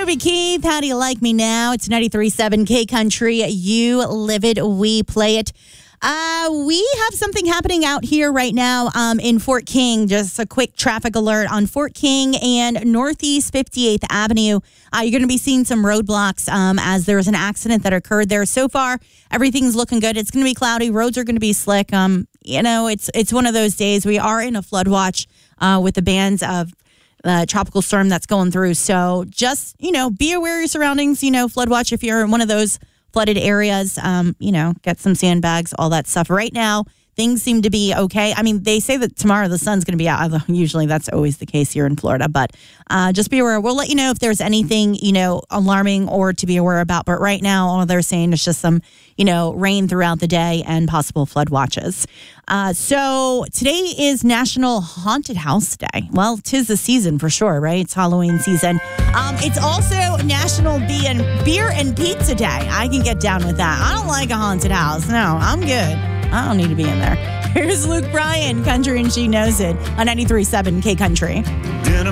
Toby Keith, how do you like me now? It's 93.7 K Country. You live it, we play it. We have something happening out here right now in Fort King. Just a quick traffic alert on Fort King and Northeast 58th Avenue. You're going to be seeing some roadblocks as there's an accident that occurred there. So far, everything's looking good. It's going to be cloudy. Roads are going to be slick. It's one of those days. We are in a flood watch with the bands of the tropical storm that's going through. So just, be aware of your surroundings, flood watch if you're in one of those flooded areas, get some sandbags, all that stuff. Right now, things seem to be okay. I mean, they say that tomorrow the sun's going to be out. Usually that's always the case here in Florida, but just be aware. We'll let you know if there's anything, alarming or to be aware about. But right now, all they're saying is just some, rain throughout the day and possible flood watches. So today is National Haunted House Day. Well, 'tis the season for sure, right? It's Halloween season. It's also National Beer and Pizza Day. I can get down with that. I don't like a haunted house. No, I'm good. I don't need to be in there. Here's Luke Bryan, Country and She Knows It on 93.7 K Country.